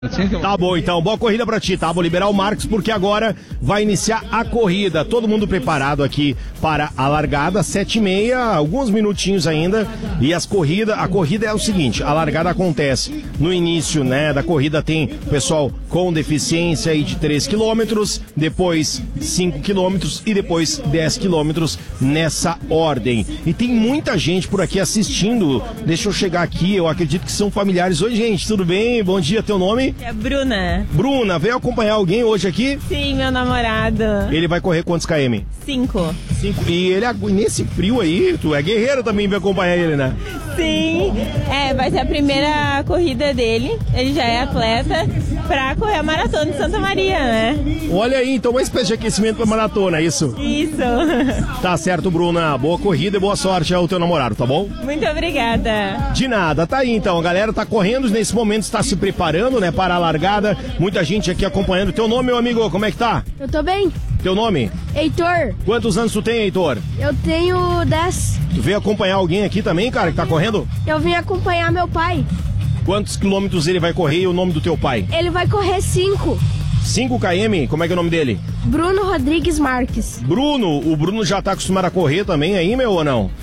Tá bom, então, boa corrida pra ti, tá? Vou liberar o Marcos porque agora vai iniciar a corrida. Todo mundo preparado aqui para a largada, 7h30, alguns minutinhos ainda. E a corrida é o seguinte, a largada acontece no início, né, da corrida tem pessoal com deficiência aí de 3 km, depois 5 km e depois 10 km nessa ordem. E tem muita gente por aqui assistindo. Deixa eu chegar aqui, eu acredito que são familiares. Oi, gente, tudo bem? Bom dia, teu nome? É Bruna. Bruna, veio acompanhar alguém hoje aqui? Sim, meu namorado. Ele vai correr quantos km? 5. E ele, nesse frio aí, tu é guerreiro também, vai acompanhar ele, né? Sim, vai ser a primeira corrida dele, ele já é atleta, pra correr a Maratona de Santa Maria, né? Olha aí, então uma espécie de aquecimento pra maratona, é isso? Isso. Tá certo, Bruna, boa corrida e boa sorte ao teu namorado, tá bom? Muito obrigada. De nada, tá aí então, a galera tá correndo, nesse momento está se preparando, né, para a largada, muita gente aqui acompanhando. Teu nome, meu amigo, como é que tá? Eu tô bem. Teu nome? Heitor. Quantos anos tu tem, Heitor? Eu tenho 10. Tu veio acompanhar alguém aqui também, cara, que tá correndo? Eu vim acompanhar meu pai. Quantos quilômetros ele vai correr e o nome do teu pai? Ele vai correr 5. 5 km? Como é que é o nome dele? Bruno Rodrigues Marques. O Bruno já tá acostumado a correr também aí, meu, ou não?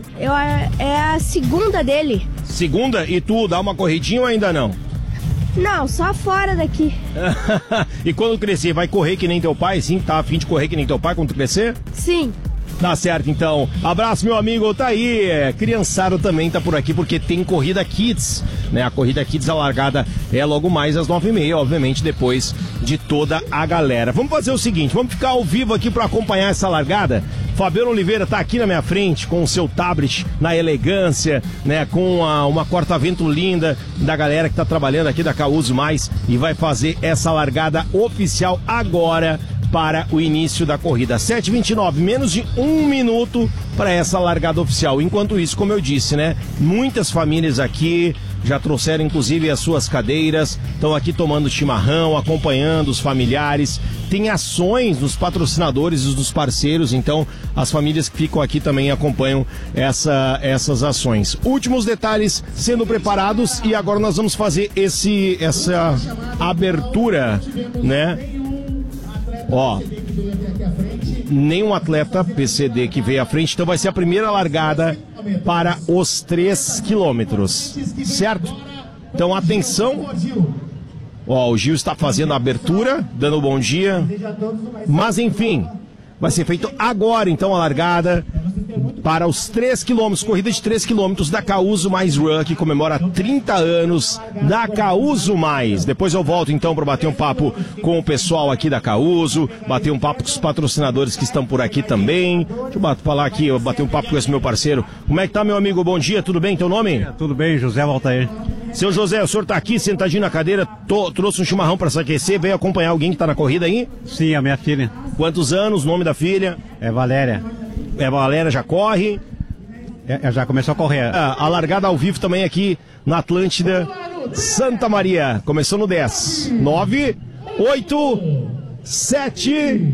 É a segunda dele. Segunda? E tu dá uma corridinha ou ainda não? Não, só fora daqui. E quando crescer, vai correr que nem teu pai? Sim, tá a fim de correr que nem teu pai quando tu crescer? Sim. Tá certo, então. Abraço, meu amigo. Tá aí. Criançado também tá por aqui porque tem Corrida Kids, né? A Corrida Kids, a largada é logo mais às 9h30, obviamente, depois de toda a galera. Vamos fazer o seguinte, vamos ficar ao vivo aqui para acompanhar essa largada. Fabiano Oliveira tá aqui na minha frente com o seu tablet na elegância, né? Com uma corta-vento linda da galera que tá trabalhando aqui da Causo Mais e vai fazer essa largada oficial agora para o início da corrida. 7h29, menos de 1 minuto para essa largada oficial. Enquanto isso, como eu disse, né? Muitas famílias aqui já trouxeram inclusive as suas cadeiras, estão aqui tomando chimarrão, acompanhando os familiares. Tem ações dos patrocinadores e dos parceiros, então as famílias que ficam aqui também acompanham essas ações. Últimos detalhes sendo preparados e agora nós vamos fazer essa abertura, né? Ó, nenhum atleta PCD que veio à frente, então vai ser a primeira largada para os 3 quilômetros, certo? Então atenção, ó, o Gil está fazendo a abertura, dando bom dia, mas enfim, vai ser feito agora então a largada para os 3 quilômetros, corrida de 3 quilômetros da Causo Mais Run, que comemora 30 anos da Causo Mais. Depois eu volto então para bater um papo com o pessoal aqui da Causo, bater um papo com os patrocinadores que estão por aqui também. Deixa eu falar aqui, eu bater um papo com esse meu parceiro. Como é que tá, meu amigo? Bom dia, tudo bem? Teu nome? Tudo bem, José Valtair. Seu José, o senhor tá aqui sentadinho na cadeira, trouxe um chimarrão para se aquecer, veio acompanhar alguém que tá na corrida aí? Sim, a minha filha. Quantos anos? Nome da filha? É Valéria. A Valéria já corre? Já começou a correr. A largada ao vivo também aqui na Atlântida Santa Maria. Começou no 10. 9, 8, 7,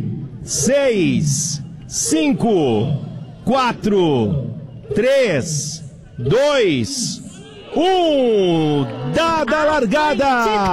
6, 5, 4, 3, 2, 1. Dada a largada!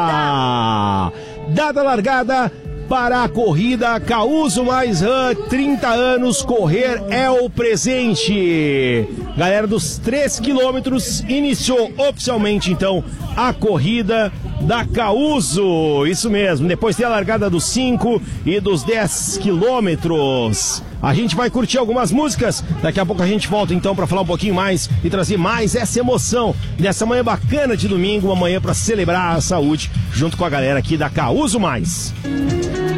Dada a largada para a corrida Causo Mais Run, 30 anos, correr é o presente. Galera dos 3 quilômetros, iniciou oficialmente então a corrida da Causo. Isso mesmo, depois tem a largada dos 5 e dos 10 quilômetros. A gente vai curtir algumas músicas, daqui a pouco a gente volta então para falar um pouquinho mais e trazer mais essa emoção dessa manhã bacana de domingo, uma manhã para celebrar a saúde junto com a galera aqui da Causo Mais.